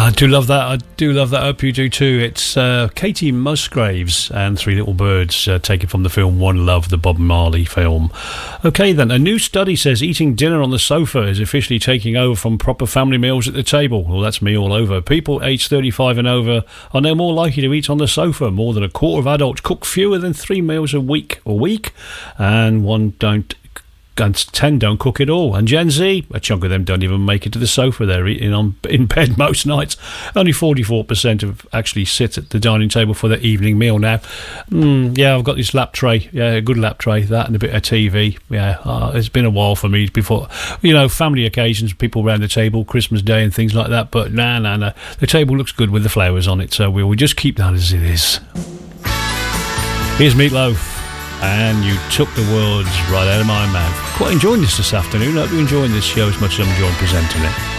I do love that. I do love that. I hope you do too. It's Katie Musgraves and Three Little Birds, taken from the film One Love, the Bob Marley film. Okay then, a new study says eating dinner on the sofa is officially taking over from proper family meals at the table. Well, that's me all over. People aged 35 and over are now more likely to eat on the sofa. More than a quarter of adults cook fewer than 3 meals a week, and 10 don't cook at all. And Gen Z, a chunk of them don't even make it to the sofa. They're eating in bed most nights. Only 44% of actually sit at the dining table for their evening meal now. Yeah, I've got this lap tray. Yeah, a good lap tray, that and a bit of TV. Yeah, it's been a while for me before. Family occasions, people around the table, Christmas Day and things like that. But no. The table looks good with the flowers on it, so we'll just keep that as it is. Here's Meatloaf. And you took the words right out of my mouth. Quite enjoying this afternoon. I hope you're enjoying this show as much as I'm enjoying presenting it.